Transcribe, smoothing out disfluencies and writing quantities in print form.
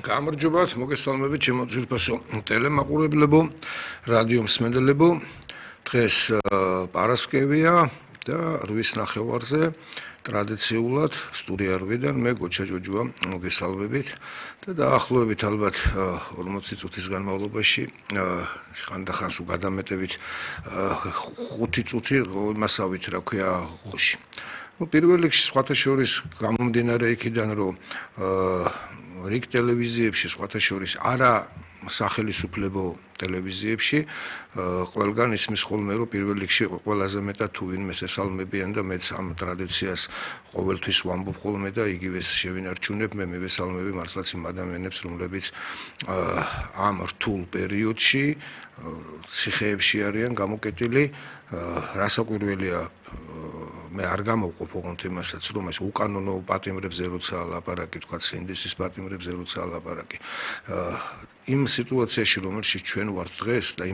გამარჯობათ, მოგესალმებით ჩემო ძვირფასო ტელემაყურებლებო, რადიო მსმენელებო. დღეს პარასკევია და 8-ის ნახევარზე ტრადიციულად სტუდია 8-დან მე გოჩა ჯოჯოა მოგესალმებით და დაახლოებით ალბათ 40 წუთის განმავლობაში ხანდახანს უგადამეტებით 5 წუთი იმასავით რა ქვია ხოში. პირველ რიგში სხვათა შორის გამომდინარე იქიდან რომ რიგ ტელევიზიებში სხვათა შორის არა სახელისუფლებო ტელევიზიებში ყველგან ისმის ხოლმე რომ პირველ რიგში ყველაზე მეტად თუ ვინმეს ესალმებიან და მეც ამ ტრადიციას ყოველთვის ვამბობ ხოლმე და იგივეს შევინარჩუნებ მე მივესალმები მართლაც იმ ადამიანებს რომლებიც ამ რთულ პერიოდში ციხეებში არიან გამოკეტილი რასაკვირველია მე არ გამოვყოფ ოღონდ იმასაც რომ ეს უკანონო პატიმრებზე როცა ლაპარაკი თქვა სინდისის პატიმრებზე როცა ლაპარაკი იმ სიტუაციაში რომელშიც ჩვენ ვართ დღეს და იმ